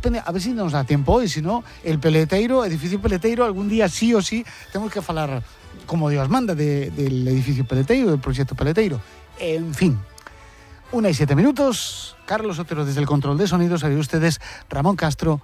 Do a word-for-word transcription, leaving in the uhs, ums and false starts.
pendientes, a ver si nos da tiempo hoy, si no, el Peleteiro, edificio Peleteiro, algún día sí o sí tenemos que falar, como Dios manda, de, del edificio Peleteiro, del proyecto Peleteiro. En fin, una y siete minutos, Carlos Otero desde el control de sonidos, saben ustedes, Ramón Castro,